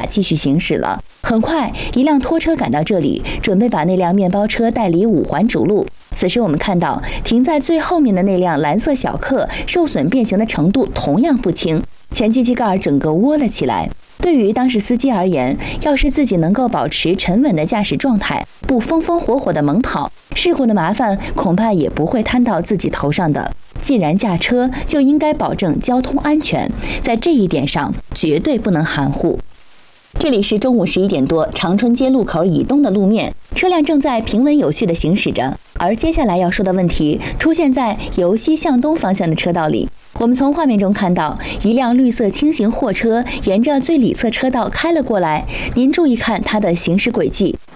法继续行驶了。很快，一辆拖车赶到这里，准备把那辆面包车带离5环主路。此时我们看到，停在最后面的那辆蓝色小客受损变形的程度同样不轻，前机器盖整个窝了起来。对于当时司机而言，要是自己能够保持沉稳的驾驶状态，不风风火火的猛跑，事故的麻烦恐怕也不会摊到自己头上的。既然驾车，就应该保证交通安全，在这一点上绝对不能含糊。这里是中午11点多，长春街路口以东的路面，车辆正在平稳有序地行驶着。而接下来要说的问题出现在由西向东方向的车道里。我们从画面中看到，一辆绿色轻型货车沿着最里侧车道开了过来。您注意看它的行驶轨迹，